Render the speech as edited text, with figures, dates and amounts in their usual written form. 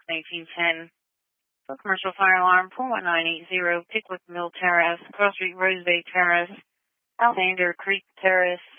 1810. For commercial fire alarm, 41980, Pickwick Mill Terrace, Cross Street, Rose Bay Terrace, Alexander Creek Terrace,